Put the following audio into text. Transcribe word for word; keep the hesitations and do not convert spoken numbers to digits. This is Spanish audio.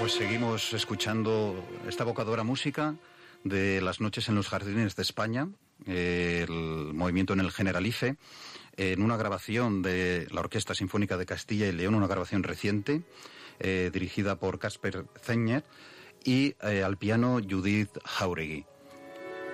Pues seguimos escuchando esta evocadora música de las noches en los jardines de España, eh, el movimiento en el Generalife, en una grabación de la Orquesta Sinfónica de Castilla y León, una grabación reciente, eh, dirigida por Kasper Zenner, y eh, al piano Judith Jauregui.